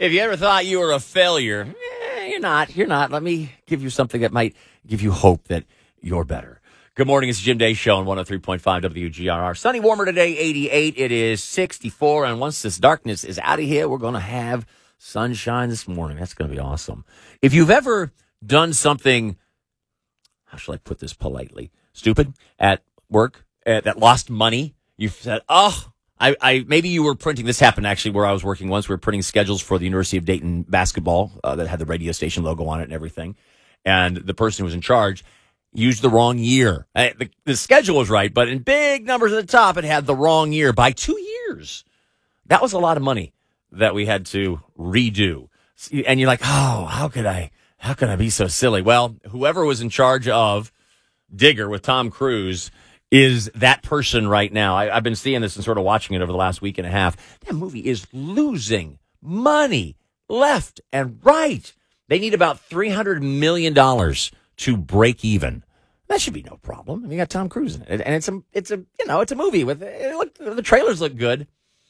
If you ever thought you were a failure, you're not. You're not. Let me give you something that might give you hope that you're better. Good morning. It's Jim Day Show on 103.5 WGRR. Sunny, warmer today, 88. It is 64. And once this darkness is out of here, we're going to have sunshine this morning. That's going to be awesome. If you've ever done something, how shall I put this politely, stupid at work, that lost money, you've said, I maybe you were printing. This happened actually where I was working once. We were printing schedules for the University of Dayton basketball that had the radio station logo on it and everything. And the person who was in charge used the wrong year. The schedule was right, but in big numbers at the top, it had the wrong year by 2 years. That was a lot of money that we had to redo. And you're like, oh, how could I be so silly? Well, whoever was in charge of Digger with Tom Cruise is that person right now. I've been seeing this and sort of watching it over the last week and a half. That movie is losing money left and right. They need about $300 million to break even. That should be no problem. I mean, you got Tom Cruise in it, and it's a movie with the trailers look good.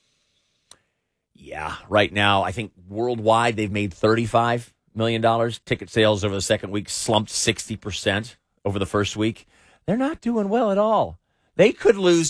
Yeah, right now I think worldwide they've made $35 million. Ticket sales over the second week slumped 60% over the first week. They're not doing well at all. They could lose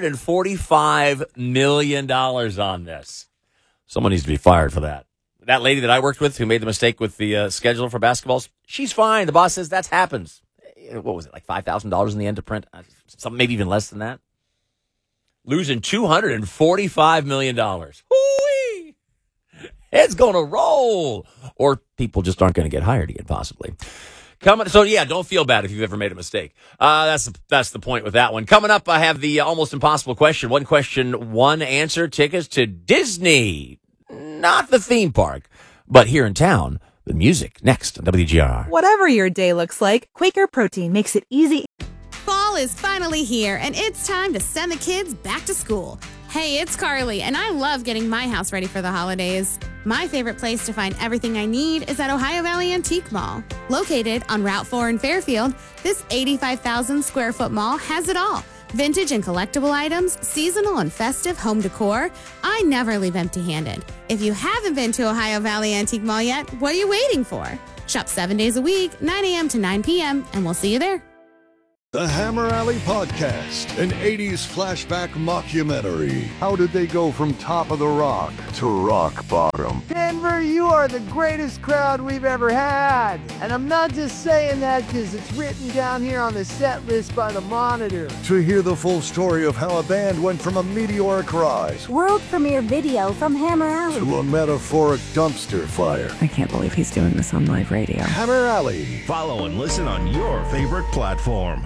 $245 million on this. Someone needs to be fired for that. That lady that I worked with who made the mistake with the schedule for basketballs, she's fine. The boss says that happens. What was it, like $5,000 in the end to print? Something maybe even less than that. Losing $245 million. Hoo-wee! It's going to roll. Or people just aren't going to get hired again, possibly. So, yeah, don't feel bad if you've ever made a mistake. That's the point with that one. Coming up, I have the almost impossible question. One question, one answer. Tickets to Disney. Not the theme park, but here in town. The music next on WGR. Whatever your day looks like, Quaker Protein makes it easy. Fall is finally here, and it's time to send the kids back to school. Hey, it's Carly, and I love getting my house ready for the holidays. My favorite place to find everything I need is at Ohio Valley Antique Mall. Located on Route 4 in Fairfield, this 85,000 square foot mall has it all. Vintage and collectible items, seasonal and festive home decor. I never leave empty-handed. If you haven't been to Ohio Valley Antique Mall yet, what are you waiting for? Shop 7 days a week, 9 a.m. to 9 p.m., and we'll see you there. The Hammer Alley Podcast, an 80s flashback mockumentary. How did they go from top of the rock to rock bottom? Denver, you are the greatest crowd we've ever had. And I'm not just saying that because it's written down here on the set list by the Monitor. To hear the full story of how a band went from a meteoric rise, world premiere video from Hammer Alley, to a metaphoric dumpster fire. I can't believe he's doing this on live radio. Hammer Alley. Follow and listen on your favorite platform.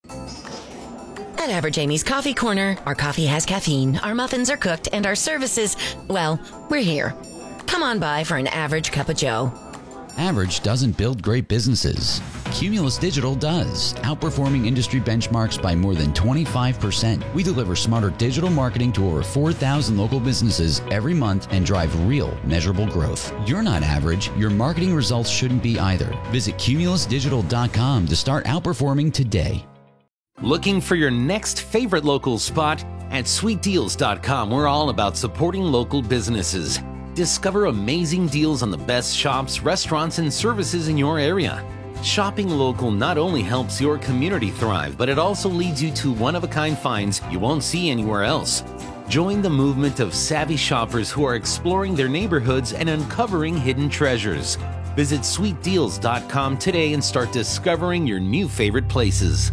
At Average Amy's Coffee Corner, our coffee has caffeine, our muffins are cooked, and our services, well, we're here. Come on by for an average cup of joe. Average doesn't build great businesses. Cumulus Digital does, outperforming industry benchmarks by more than 25%. We deliver smarter digital marketing to over 4,000 local businesses every month and drive real, measurable growth. You're not average. Your marketing results shouldn't be either. Visit cumulusdigital.com to start outperforming today. Looking for your next favorite local spot? At sweetdeals.com, we're all about supporting local businesses. Discover amazing deals on the best shops, restaurants, and services in your area. Shopping local not only helps your community thrive, but it also leads you to one-of-a-kind finds you won't see anywhere else. Join the movement of savvy shoppers who are exploring their neighborhoods and uncovering hidden treasures. Visit sweetdeals.com today and start discovering your new favorite places.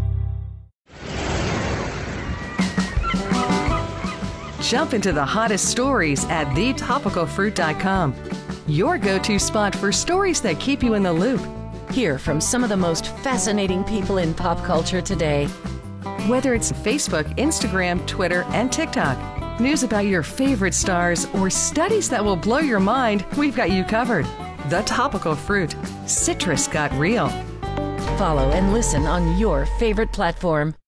Jump into the hottest stories at thetopicalfruit.com. Your go-to spot for stories that keep you in the loop. Hear from some of the most fascinating people in pop culture today. Whether it's Facebook, Instagram, Twitter, and TikTok, news about your favorite stars, or studies that will blow your mind, we've got you covered. The Topical Fruit. Citrus got real. Follow and listen on your favorite platform.